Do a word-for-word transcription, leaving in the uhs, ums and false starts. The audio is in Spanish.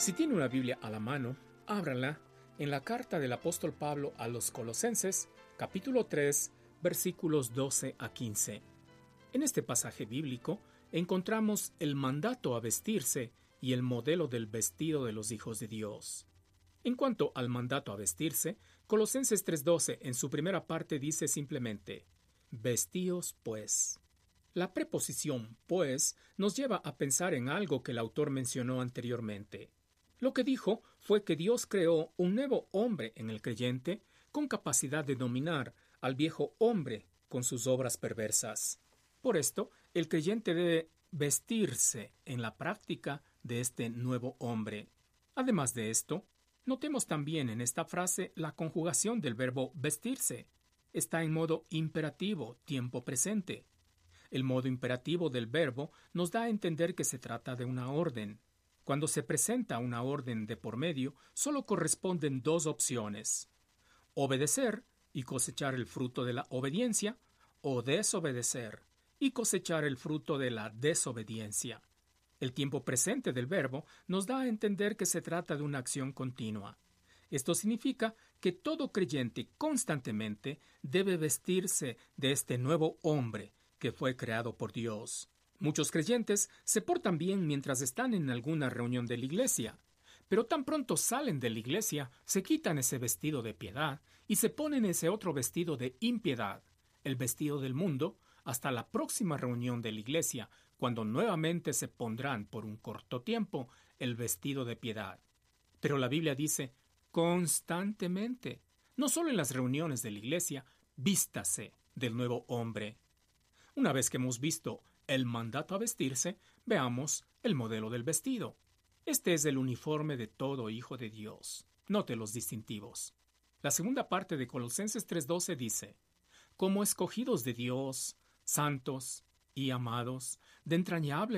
Si tiene una Biblia a la mano, ábrala en la carta del apóstol Pablo a los Colosenses, capítulo tres, versículos doce a quince. En este pasaje bíblico encontramos el mandato a vestirse y el modelo del vestido de los hijos de Dios. En cuanto al mandato a vestirse, Colosenses tres doce en su primera parte dice simplemente: «Vestíos, pues». La preposición «pues» nos lleva a pensar en algo que el autor mencionó anteriormente. Lo que dijo fue que Dios creó un nuevo hombre en el creyente con capacidad de dominar al viejo hombre con sus obras perversas. Por esto, el creyente debe vestirse en la práctica de este nuevo hombre. Además de esto, notemos también en esta frase la conjugación del verbo vestirse. Está en modo imperativo, tiempo presente. El modo imperativo del verbo nos da a entender que se trata de una orden. Cuando se presenta una orden de por medio, solo corresponden dos opciones: obedecer y cosechar el fruto de la obediencia, o desobedecer y cosechar el fruto de la desobediencia. El tiempo presente del verbo nos da a entender que se trata de una acción continua. Esto significa que todo creyente constantemente debe vestirse de este nuevo hombre que fue creado por Dios. Muchos creyentes se portan bien mientras están en alguna reunión de la iglesia, pero tan pronto salen de la iglesia, se quitan ese vestido de piedad y se ponen ese otro vestido de impiedad, el vestido del mundo, hasta la próxima reunión de la iglesia, cuando nuevamente se pondrán por un corto tiempo el vestido de piedad. Pero la Biblia dice constantemente, no solo en las reuniones de la iglesia, vístase del nuevo hombre. Una vez que hemos visto el mandato a vestirse, veamos el modelo del vestido. Este es el uniforme de todo hijo de Dios. Note los distintivos. La segunda parte de Colosenses tres doce dice: «Como escogidos de Dios, santos y amados, de entrañable